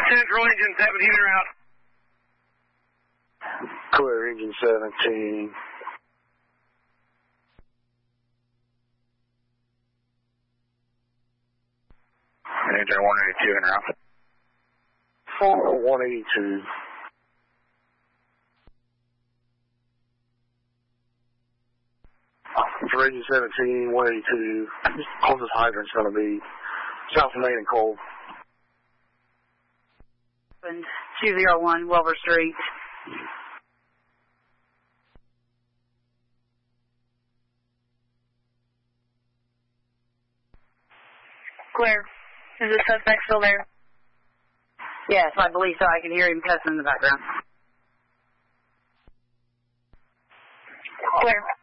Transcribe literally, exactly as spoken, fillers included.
Central engine seventeen are out. Clear engine seventeen. Engine one eighty-two and out. one eighty-two. For engine seventeen, one eighty-two. Closest hydrant's going to be South Main and Cole. two oh one Wilbur Street. Clear. Is the suspect still there? Yes, I believe so. I can hear him cussing in the background. Clear.